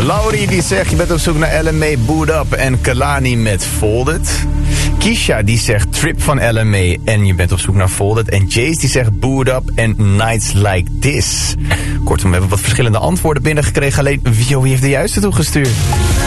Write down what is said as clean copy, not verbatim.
Laurie die zegt, je bent op zoek naar LMA, Boot Up en Kalani met Folded. Kisha die zegt Trip van LMA en je bent op zoek naar Folded. En Jace die zegt Boot Up en Nights Like This. Kortom, we hebben wat verschillende antwoorden binnengekregen. Alleen, wie heeft de juiste toegestuurd?